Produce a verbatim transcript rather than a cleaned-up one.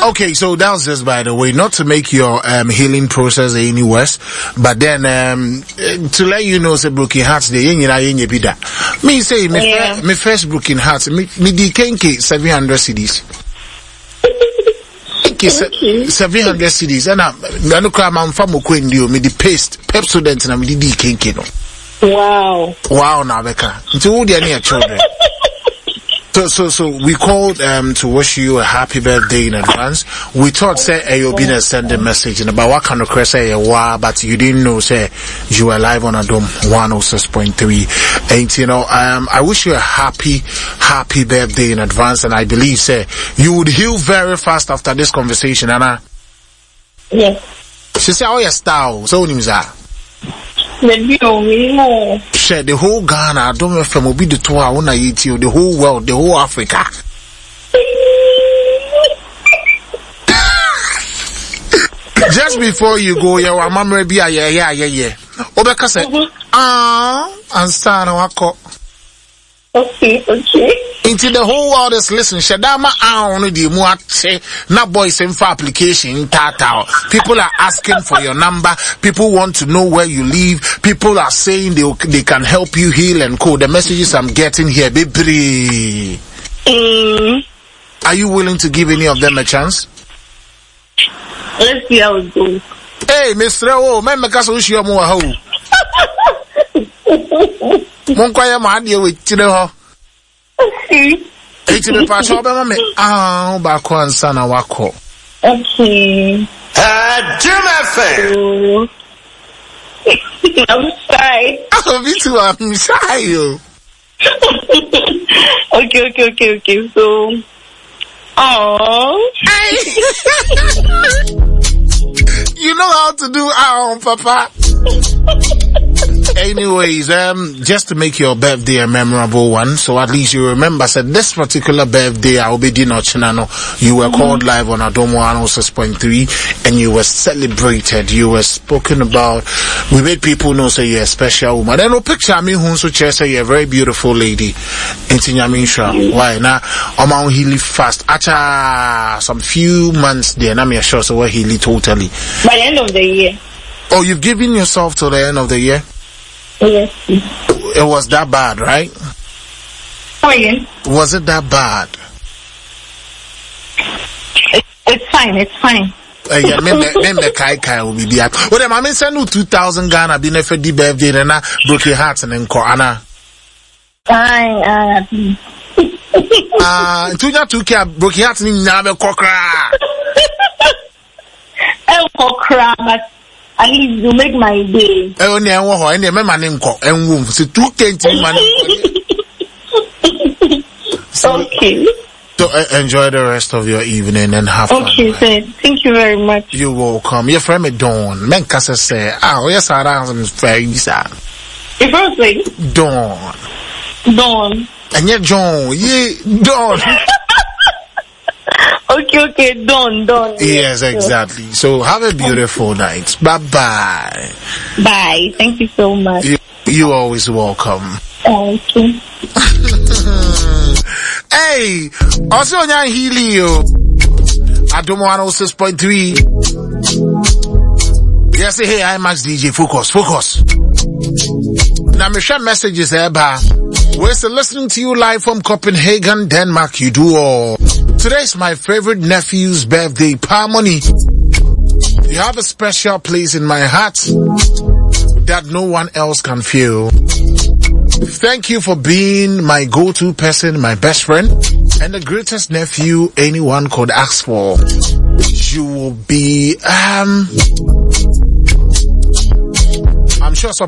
Okay, so that was just by the way, not to make your um, healing process any worse, but then um, to let you know, say broken hearts, the yen yen yen bida. Me say me yeah. fir- me first broken hearts, me me di kenke seven hundred cedis. seven hundred cedis, and I no cry man from Okwendio, me the paste Pepsodent na me di di kenke no. Wow. Wow, na beka. Nti wo dey near children. So, so, so we called um to wish you a happy birthday in advance. We thought, say, hey, you'll be there send a message and about what kind of crash say, wow, but you didn't know, say, you were live on Adom one oh six point three. And, you know, um, I wish you a happy, happy birthday in advance. And I believe, say, you would heal very fast after this conversation, Anna. Yes. She said, oh, your style. So, what is that? Share the whole Ghana, I don't know if I'm be the two I wanna eat you, the whole world, the whole Africa. Just before you go, yeah, I'm mama be yeah, yeah, yeah, yeah. Obeka said, ah, and stand wako. Okay, okay. Into the whole world is listening. Shadama aonu di muache na boys in for application tata. People are asking for your number. People want to know where you live. People are saying they they can help you heal and code. The messages I'm getting here, baby. Mm. Are you willing to give any of them a chance? Let's see how it goes. Hey, Mister O, me make us wish you more ho. Mon kwaya ma de we chire ho. Iti me pa so be ma me ah ba ko ansa na wako. Okay. Ah, Jim F M. I'm shy. Oh, me too, I'm shy yo. Okay, okay, okay, okay. So oh. You know how to do our own, Papa. Anyways, um, just to make your birthday a memorable one, so at least you remember, said this particular birthday, I will be doing Chinano. You were called live on Adomo one oh six point three, and you were celebrated. You were spoken about. We made people know, say you're a special woman. Then no picture me who so chair say you're a very beautiful lady. Intinyamisha. Why now? Oman he live fast. Acha some few months there. Na me sure so where he live totally. By the end of the year. Oh, you've given yourself to the end of the year? Yes. It was that bad, right? Come again? Was it that bad? It, it's fine, it's fine. Uh, yeah, me me me kai kai will be there. Well, then, I mean, send you two thousand Ghana, be never the birthday, and I broke your heart and then call Anna. Fine, uh, Ah, two ya two care broke your heart and now be cockra. I will cry, but at least you make my day. I only I want her, and my name call and womb. So two can't money. Okay. So uh, enjoy the rest of your evening and have fun. Okay, sir. Thank you very much. You're welcome. Your friend me Dawn. Men kasa say, ah, yes, I am very sad. Your first name? Dawn. Dawn. And you're John. Yeah, Dawn. Okay, okay, done, done. Yes, exactly. So have a beautiful night. Bye-bye. Bye. Thank you so much. You, you're always welcome. Thank you. Hey, also on your Helio. Adom one oh six point three. Yes, hey, I'm Max D J. Focus, focus. Now, me share messages there, ba. We're still listening to you live from Copenhagen, Denmark. You do all. Today's my favorite nephew's birthday, Parmony. You have a special place in my heart that no one else can feel. Thank you for being my go-to person, my best friend, and the greatest nephew anyone could ask for. You will be, um... I'm sure so